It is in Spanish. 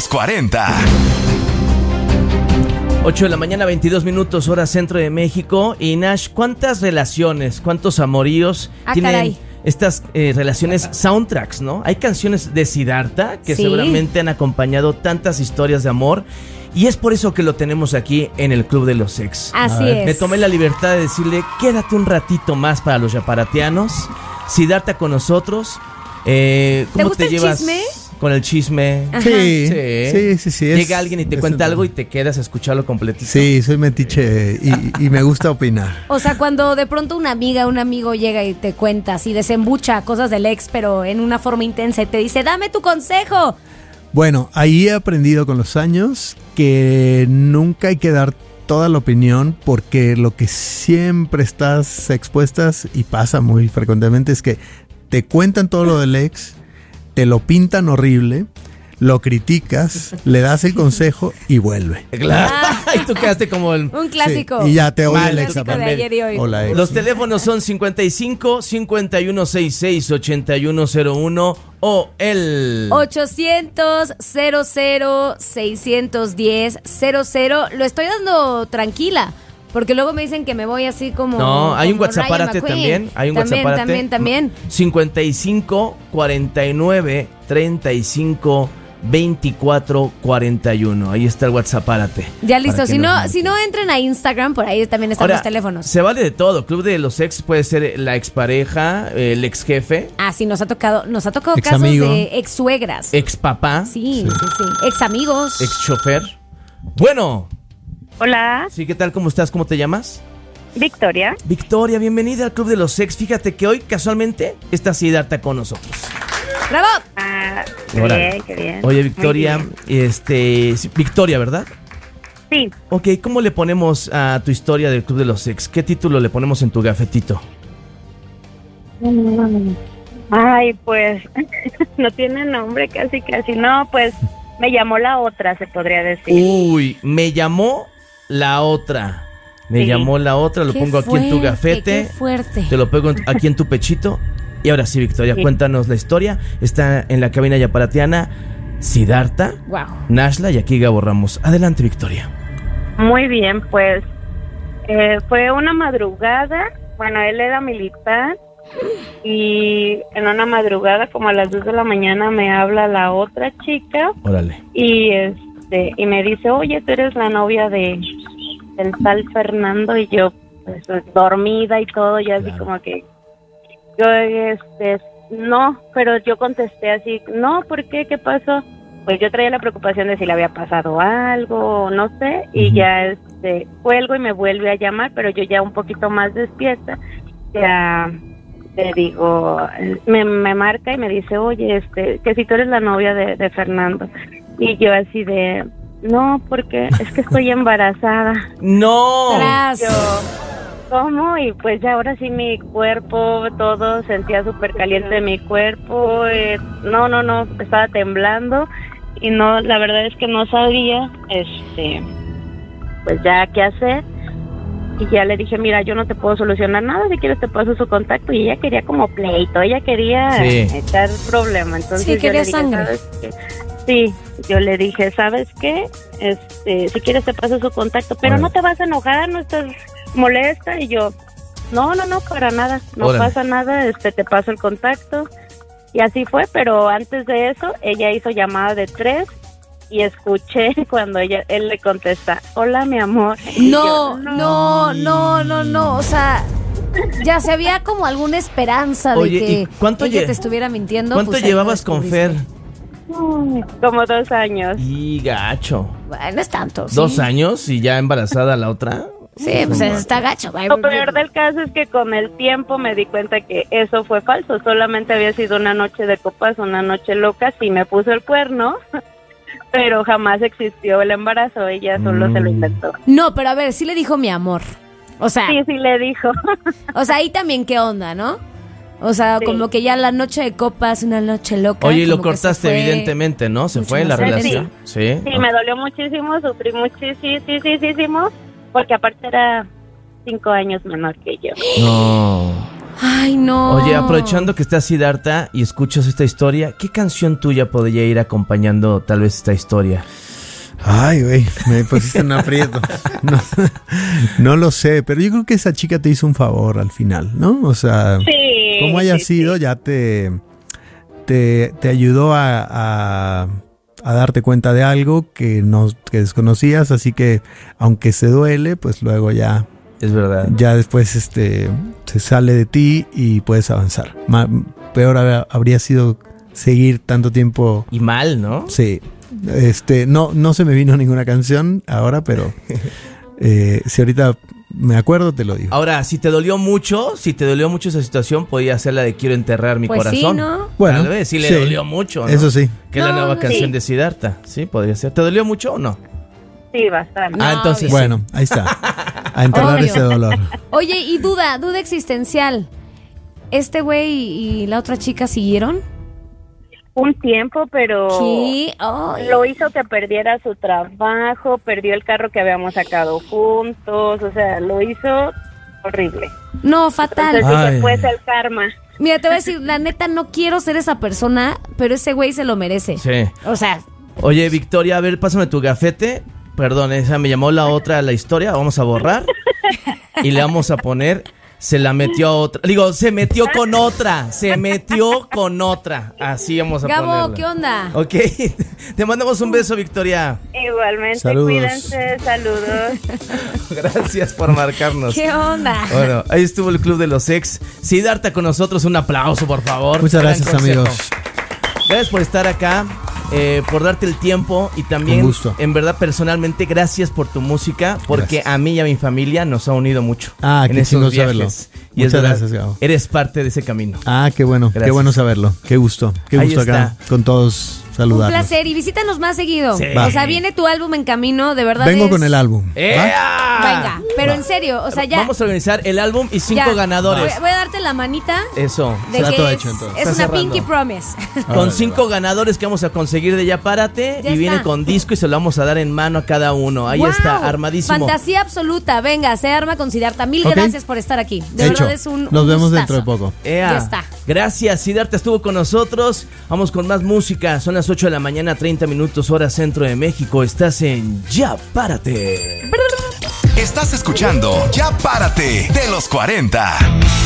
los 40. 8 de la mañana, 22 minutos, hora centro de México. Y Nash, ¿cuántas relaciones, cuántos amoríos tienen caray. estas relaciones soundtracks, no? Hay canciones de Siddhartha que Sí. seguramente han acompañado tantas historias de amor. Y es por eso que lo tenemos aquí en el Club de los Ex. Así es. Me tomé la libertad de decirle, quédate un ratito más para los yaparatianos. Siddhartha con nosotros. ¿Cómo gusta te el llevas chisme? con el chisme? Ajá. Sí. Llega alguien y te cuenta algo y te quedas a escucharlo completito. Sí, soy metiche y me gusta opinar. O sea, cuando de pronto una amiga, un amigo llega y te cuenta así, desembucha cosas del ex, pero en una forma intensa y te dice, dame tu consejo. Bueno, ahí he aprendido con los años que nunca hay que dar toda la opinión, porque lo que siempre estás expuestas y pasa muy frecuentemente es que te cuentan todo lo del ex, te lo pintan horrible, lo criticas, le das el consejo y vuelve. Claro. Y tú quedaste como el... Un clásico. Sí, y ya te odia Mal, el ex. clásico de aparte. ayer y hoy. O la ex. Los teléfonos son 55 5166 8101 o el 800 00 610 00. Lo estoy dando tranquila, porque luego me dicen que me voy así como... No, hay un como WhatsApp Rayo párate McQueen. también. Hay un WhatsApp párate. También. 55 49 35 24 41. Ahí está el WhatsApp párate. Ya listo. Para que Si nos no, marquen. si no entren a Instagram, por ahí también están Ahora, los teléfonos. se vale de todo. Club de los ex puede ser la expareja, el ex jefe, Ah, sí, nos ha tocado casos Ex-amigo. de ex suegras. ex papá, Sí. Ex amigos. ex chofer. Bueno, Hola, sí, ¿qué tal? ¿Cómo estás? ¿Cómo te llamas? Victoria. Victoria, bienvenida al Club de los Ex. Fíjate que hoy casualmente está Siddhartha con nosotros. ¡Bravo! Ah, qué Órale. bien, qué bien. Oye, Muy Victoria, bien. sí, Victoria, ¿verdad? Sí, Ok, ¿cómo le ponemos a tu historia del Club de los Ex? ¿Qué título le ponemos en tu gafetito? ay, pues, no tiene nombre casi. No, pues, me llamó la otra, se podría decir. Uy, me llamó la otra. Me Sí. llamó la otra, lo Qué pongo aquí en tu fuerte, gafete. Qué fuerte. Te lo pego aquí en tu pechito. Y ahora sí, Victoria, Sí. cuéntanos la historia. Está en la cabina yaparatiana Siddhartha, Wow. Nashla y aquí Gabo Ramos. Adelante, Victoria. Muy bien, pues, fue una madrugada, bueno, él era militar, y en una madrugada, como a las 2 de la mañana, me habla la otra chica, Órale. y me dice, oye, tú eres la novia del tal Fernando, y yo, pues, dormida y todo, ya así Claro. como que, yo, no, pero yo contesté así, no, ¿por qué? ¿Qué pasó? Pues yo traía la preocupación de si le había pasado algo, no sé, y Ujú. ya, cuelgo y me vuelve a llamar, pero yo ya un poquito más despierta, ya le digo, me marca y me dice, oye, que si tú eres la novia de Fernando, y yo así de, no, porque es que estoy embarazada. ¡No! Tras. Yo, ¿cómo? Y pues ya ahora sí mi cuerpo, todo, sentía súper caliente mi cuerpo, no, estaba temblando y no, la verdad es que no sabía, pues ya qué hacer. Y ya le dije, mira, yo no te puedo solucionar nada, si quieres te paso su contacto. Y ella quería como pleito, ella quería Sí. echar problema. Entonces Sí, yo quería le dije, sangre. ¿sabes qué? Sí, yo le dije, ¿sabes qué? Si quieres te paso su contacto, pero Órale. no te vas a enojar, no estás molesta. Y yo, no, para nada, no Órale. pasa nada, te paso el contacto. Y así fue, pero antes de eso, ella hizo llamada de 3 y escuché cuando él le contesta, hola, mi amor. Y No, yo, no. O sea, ya se había como alguna esperanza Oye, de ¿y que cuánto ella lle- te estuviera mintiendo. ¿Cuánto pues ahí lo llevabas con Fer? descubriste. como 2 años. Y gacho. Bueno, es tanto. ¿sí? 2 años y ya embarazada la otra. Sí, pues está gacho. Lo peor del caso es que con el tiempo me di cuenta que eso fue falso, solamente había sido una noche de copas, una noche loca, sí me puso el cuerno, pero jamás existió el embarazo, ella solo se lo inventó. No, pero a ver, sí le dijo mi amor. O sea, Sí le dijo. o sea, ahí también qué onda, ¿no? O sea, Sí. como que ya la noche de copas, una noche loca. Oye, y lo como que se cortaste fue. evidentemente, ¿no? Se mucho fue más la rápido. relación. Sí. Sí, me dolió muchísimo, sufrí muchísimo, porque aparte era 5 años menor que yo. No. Ay, no. Oye, aprovechando que estás Siddhartha y escuchas esta historia, ¿qué canción tuya podría ir acompañando tal vez esta historia? Ay, güey, me pusiste en aprieto. No lo sé, pero yo creo que esa chica te hizo un favor al final, ¿no? O sea, Sí, como haya sí, sido, sí. ya te ayudó a darte cuenta de algo que desconocías, así que aunque se duele, pues luego ya después se sale de ti y puedes avanzar. Peor habría sido seguir tanto tiempo. Y mal, ¿no? Sí. No se me vino ninguna canción ahora, pero si ahorita me acuerdo, te lo digo. Ahora, si te dolió mucho esa situación, podía ser la de Quiero enterrar mi Pues corazón. sí, ¿no? Bueno, Tal vez sí le dolió mucho, ¿no? Eso sí. Que es la No, nueva no, canción sí. de Siddhartha. Sí, podría ser. ¿Te dolió mucho o no? Sí, bastante. No, entonces Bueno, ahí está. A enterrar Obvio. ese dolor. Oye, y duda existencial. ¿Este güey y la otra chica siguieron? Un tiempo, pero ¿Qué? Ay. lo hizo que perdiera su trabajo, perdió el carro que habíamos sacado juntos, o sea, lo hizo horrible. No, fatal. Entonces Ay. dije, pues el karma. Mira, te voy a decir, la neta, no quiero ser esa persona, pero ese güey se lo merece. Sí. O sea, Oye, Victoria, a ver, pásame tu gafete. Perdón, esa me llamó la historia. Vamos a borrar. Y le vamos a poner... Se la metió a otra. Digo, se metió con otra. Así vamos a Gabo, ponerla. ¿qué onda? Ok. Te mandamos un beso, Victoria. Igualmente, Saludos. cuídense, saludos. Gracias por marcarnos. ¿Qué onda? Bueno, ahí estuvo el Club de los Ex. Siddhartha con nosotros. Un aplauso, por favor. Muchas Gran gracias, consejo. amigos. Gracias por estar acá. Por darte el tiempo y también, Con gusto. en verdad, personalmente, gracias por tu música, porque Gracias. a mí y a mi familia nos ha unido mucho. Ah, en qué esos chingón viajes. saberlo. Y es Muchas verdad, gracias, Gabo. eres parte de ese camino. Ah, qué bueno. Qué Gracias. bueno saberlo. Qué gusto. Qué Ahí gusto acá está. con todos Un saludarlos. placer y visítanos más seguido. Sí. O sea, viene tu álbum en camino, de verdad. Vengo es- con el álbum. ¿va? ¡Ea! Venga, pero en serio, o sea, ya. Vamos a organizar el álbum y 5 ya. ganadores. Voy a darte la manita Eso. de Está que todo es, hecho, entonces. es Está una cerrando. pinky promise. Con Órale, 5 ganadores que vamos a conseguir de Ya Párate. Ya Y viene está. con disco y se lo vamos a dar en mano a cada uno. Ahí ¡Wow! está, armadísimo. Fantasía absoluta. Venga, se arma con Siddhartha. Mil Ok. gracias por estar aquí. De Hecho. verdad es un Nos vemos gustazo. dentro de poco. Ea. Ya está. Gracias, Siddhartha estuvo con nosotros. Vamos con más música. Son las 8 de la mañana, 30 minutos, hora centro de México. Estás en Ya Párate. Estás escuchando Ya Párate de los 40.